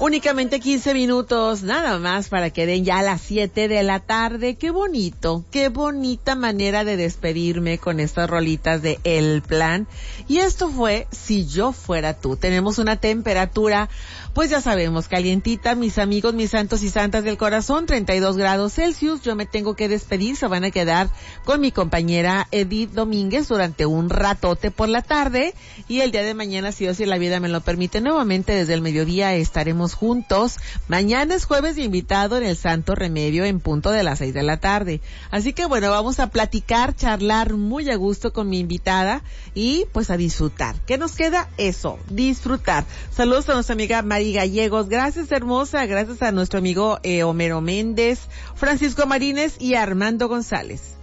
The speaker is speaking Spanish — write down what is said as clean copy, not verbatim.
Únicamente 15 minutos, nada más para que den ya las 7 de la tarde. Qué bonito, qué bonita manera de despedirme con estas rolitas de El Plan. Y esto fue Si Yo Fuera Tú. Tenemos una temperatura, pues ya sabemos, calientita, mis amigos, mis santos y santas del corazón, 32 grados Celsius. Yo me tengo que despedir, se van a quedar con mi compañera Edith Domínguez durante un ratote por la tarde. Y el día de mañana, si Dios y la vida me lo permite, nuevamente desde el mediodía estaremos juntos. Mañana es jueves de invitado en el Santo Remedio en punto de las 6 de la tarde. Así que bueno, vamos a platicar, charlar muy a gusto con mi invitada y pues a disfrutar. ¿Qué nos queda? Eso, disfrutar. Saludos a nuestra amiga Mari Gallegos. Gracias, hermosa. Gracias a nuestro amigo Homero Méndez, Francisco Marínez y Armando González.